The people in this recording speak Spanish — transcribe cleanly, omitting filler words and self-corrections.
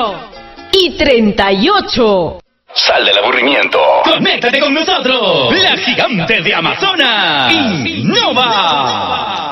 y 38. Sal del aburrimiento. Conéctate con nosotros. La gigante de Amazonas. Innova.